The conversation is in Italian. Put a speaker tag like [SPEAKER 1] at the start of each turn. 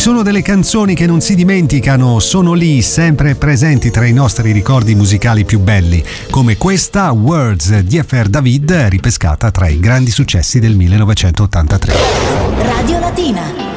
[SPEAKER 1] sono delle canzoni che non si dimenticano, sono lì, sempre presenti tra i nostri ricordi musicali più belli, come questa Words di Efer David, ripescata tra i grandi successi del 1983.
[SPEAKER 2] Radio Latina.